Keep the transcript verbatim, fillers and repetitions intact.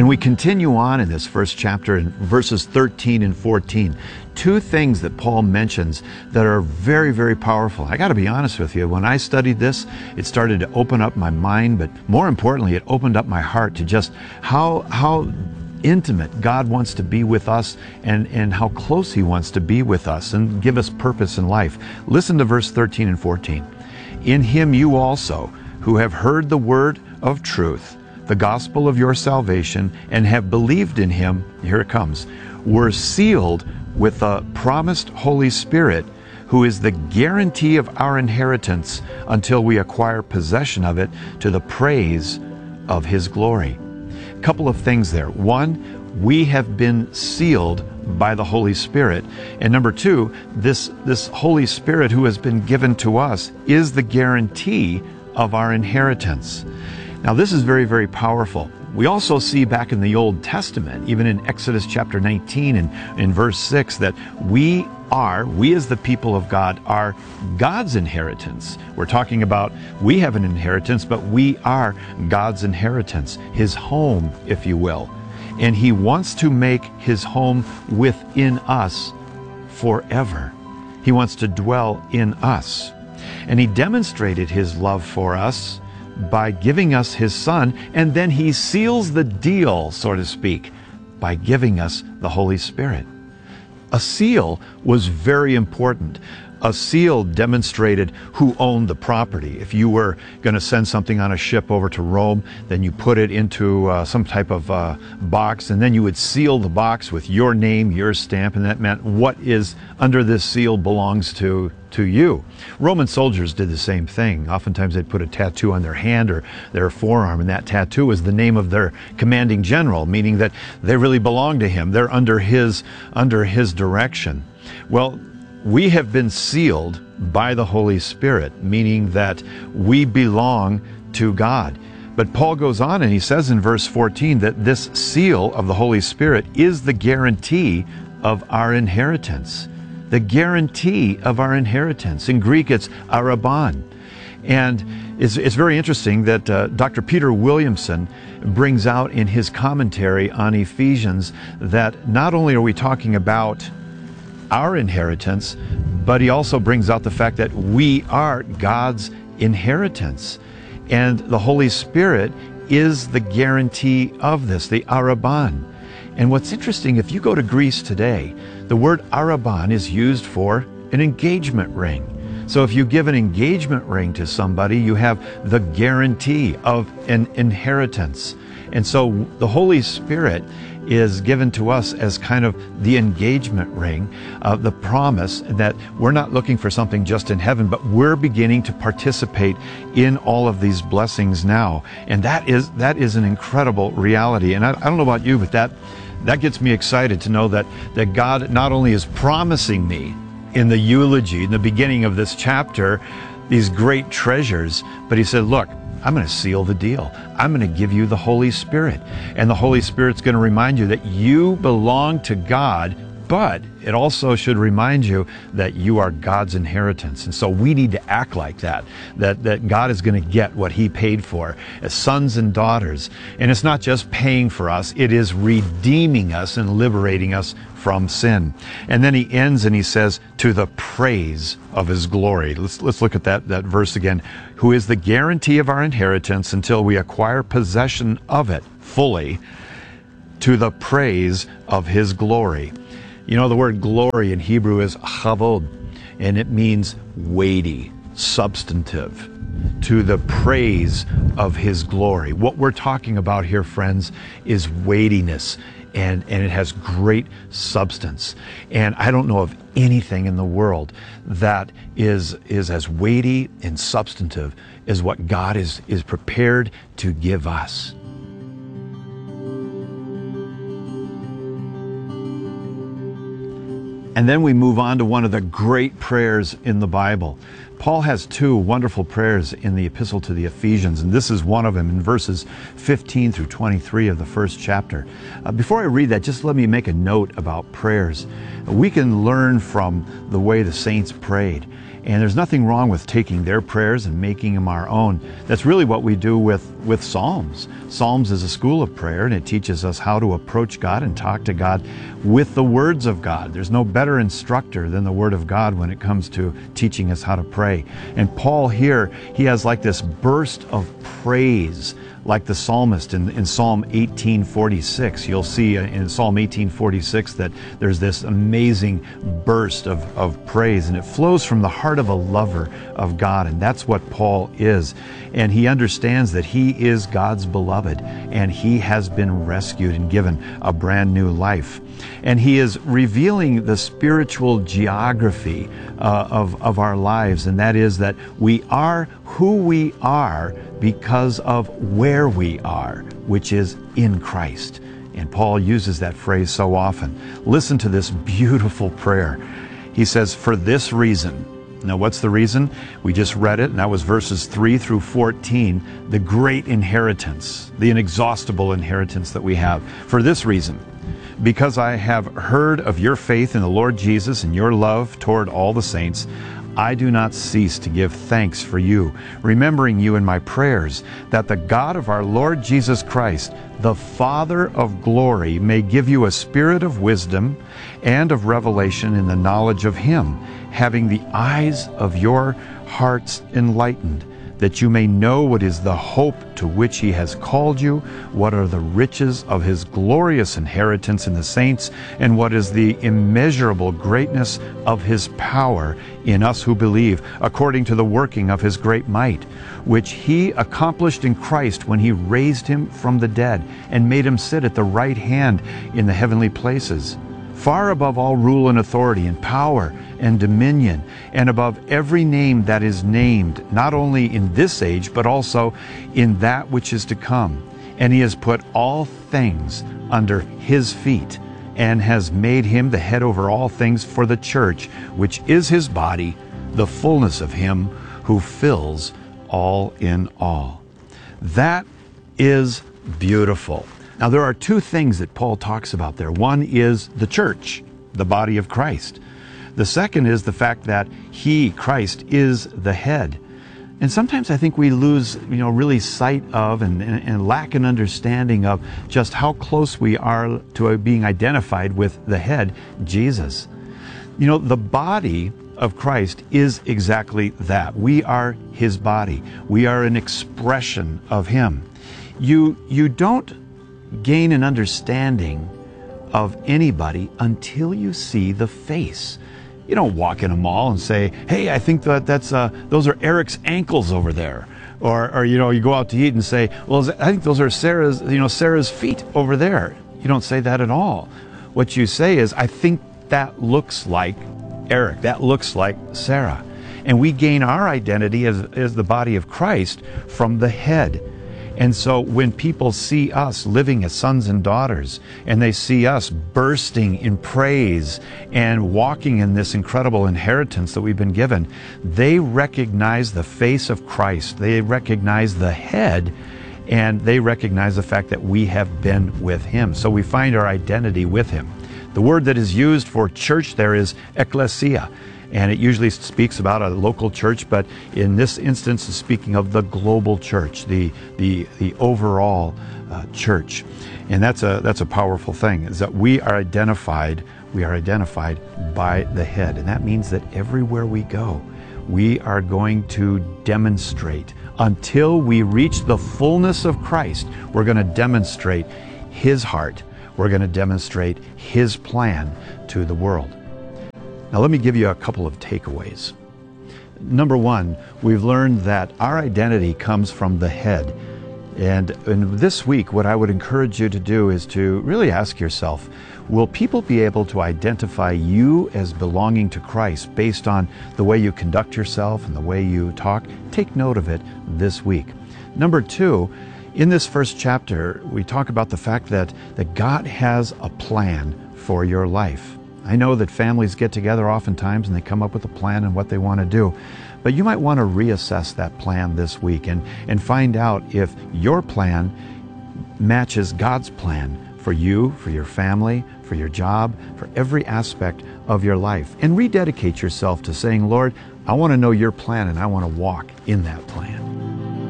And we continue on in this first chapter in verses thirteen and fourteen. Two things that Paul mentions that are very, very powerful. I got to be honest with you, when I studied this, it started to open up my mind, but more importantly, it opened up my heart to just how how intimate God wants to be with us, and, and how close He wants to be with us and give us purpose in life. Listen to verse thirteen and fourteen. In Him you also, who have heard the word of truth, the gospel of your salvation, and have believed in Him, here it comes, were sealed with the promised Holy Spirit, who is the guarantee of our inheritance until we acquire possession of it to the praise of His glory. A couple of things there. One, we have been sealed by the Holy Spirit. And number two, this, this Holy Spirit who has been given to us is the guarantee of our inheritance. Now, this is very, very powerful. We also see back in the Old Testament, even in Exodus chapter nineteen and in verse six, that we are, we as the people of God, are God's inheritance. We're talking about we have an inheritance, but we are God's inheritance, His home, if you will. And He wants to make His home within us forever. He wants to dwell in us. And He demonstrated His love for us by giving us His Son, and then He seals the deal, so to speak, by giving us the Holy Spirit. A seal was very important. A seal demonstrated who owned the property. If you were going to send something on a ship over to Rome, then you put it into uh, some type of uh, box, and then you would seal the box with your name, your stamp, and that meant what is under this seal belongs to, to you. Roman soldiers did the same thing. Oftentimes they'd put a tattoo on their hand or their forearm, and that tattoo was the name of their commanding general, meaning that they really belong to him. They're under his, under his direction. Well, we have been sealed by the Holy Spirit, meaning that we belong to God. But Paul goes on and he says in verse fourteen that this seal of the Holy Spirit is the guarantee of our inheritance. The guarantee of our inheritance. In Greek, it's arabon. And it's, it's very interesting that uh, Doctor Peter Williamson brings out in his commentary on Ephesians that not only are we talking about our inheritance, but he also brings out the fact that we are God's inheritance. And the Holy Spirit is the guarantee of this, the arabon. And what's interesting, if you go to Greece today, the word arabon is used for an engagement ring. So if you give an engagement ring to somebody, you have the guarantee of an inheritance. And so the Holy Spirit is given to us as kind of the engagement ring, uh, the promise that we're not looking for something just in heaven, but we're beginning to participate in all of these blessings now. And that is that is an incredible reality. And I, I don't know about you, but that that gets me excited to know that, that God not only is promising me in the eulogy, in the beginning of this chapter, these great treasures, but He said, look, I'm going to seal the deal. I'm going to give you the Holy Spirit. And the Holy Spirit's going to remind you that you belong to God, but it also should remind you that you are God's inheritance. And so we need to act like that, that, that God is going to get what He paid for as sons and daughters. And it's not just paying for us, it is redeeming us and liberating us from sin. And then he ends and he says, to the praise of His glory. Let's, let's look at that, that verse again. Who is the guarantee of our inheritance until we acquire possession of it fully, to the praise of His glory. You know, the word glory in Hebrew is chavod, and it means weighty, substantive, to the praise of His glory. What we're talking about here, friends, is weightiness. And, and it has great substance. And I don't know of anything in the world that is, is as weighty and substantive as what God is, is prepared to give us. And then we move on to one of the great prayers in the Bible. Paul has two wonderful prayers in the epistle to the Ephesians, and this is one of them in verses fifteen through twenty-three of the first chapter. Uh, before I read that, just let me make a note about prayers. We can learn from the way the saints prayed, and there's nothing wrong with taking their prayers and making them our own. That's really what we do with with Psalms. Psalms is a school of prayer, and it teaches us how to approach God and talk to God with the words of God. There's no better instructor than the Word of God when it comes to teaching us how to pray. And Paul here, he has like this burst of praise, like the psalmist in, in Psalm eighteen forty-six. You'll see in Psalm eighteen forty-six that there's this amazing burst of, of praise, and it flows from the heart of a lover of God, and that's what Paul is. And he understands that he is God's beloved, and he has been rescued and given a brand new life. And he is revealing the spiritual geography uh, of, of our lives, and that is that we are who we are because of where we are, which is in Christ. And Paul uses that phrase so often. Listen to this beautiful prayer. He says, for this reason. Now, what's the reason? We just read it, and that was verses three through fourteen, the great inheritance, the inexhaustible inheritance that we have. For this reason, because I have heard of your faith in the Lord Jesus and your love toward all the saints, I do not cease to give thanks for you, remembering you in my prayers, that the God of our Lord Jesus Christ, the Father of glory, may give you a spirit of wisdom and of revelation in the knowledge of him, having the eyes of your hearts enlightened, that you may know what is the hope to which he has called you, what are the riches of his glorious inheritance in the saints, and what is the immeasurable greatness of his power in us who believe, according to the working of his great might, which he accomplished in Christ when he raised him from the dead and made him sit at the right hand in the heavenly places, far above all rule and authority and power and dominion, and above every name that is named, not only in this age, but also in that which is to come. And he has put all things under his feet, and has made him the head over all things for the church, which is his body, the fullness of him who fills all in all. That is beautiful. Now, there are two things that Paul talks about there. One is the church, the body of Christ. The second is the fact that he, Christ, is the head. And sometimes I think we lose, you know, really sight of and, and, and lack an understanding of just how close we are to being identified with the head, Jesus. You know, the body of Christ is exactly that. We are his body. We are an expression of him. You, you don't gain an understanding of anybody until you see the face. You don't walk in a mall and say, hey, I think that that's uh, those are Eric's ankles over there. Or, or, you know, you go out to eat and say, well, I think those are Sarah's, you know, Sarah's feet over there. You don't say that at all. What you say is, I think that looks like Eric. That looks like Sarah. And we gain our identity as, as the body of Christ from the head. And so when people see us living as sons and daughters, and they see us bursting in praise and walking in this incredible inheritance that we've been given, they recognize the face of Christ. They recognize the head, and they recognize the fact that we have been with him. So we find our identity with him. The word that is used for church there is ecclesia. And it usually speaks about a local church, but in this instance, it's speaking of the global church, the the the overall uh, church, and that's a that's a powerful thing. Is that we are identified we are identified by the head, and that means that everywhere we go, we are going to demonstrate until we reach the fullness of Christ. We're going to demonstrate his heart. We're going to demonstrate his plan to the world. Now, let me give you a couple of takeaways. Number one, we've learned that our identity comes from the head. And, and this week, what I would encourage you to do is to really ask yourself, will people be able to identify you as belonging to Christ based on the way you conduct yourself and the way you talk? Take note of it this week. Number two, in this first chapter, we talk about the fact that, that God has a plan for your life. I know that families get together oftentimes and they come up with a plan and what they want to do. But you might want to reassess that plan this week and, and find out if your plan matches God's plan for you, for your family, for your job, for every aspect of your life. And rededicate yourself to saying, Lord, I want to know your plan and I want to walk in that plan.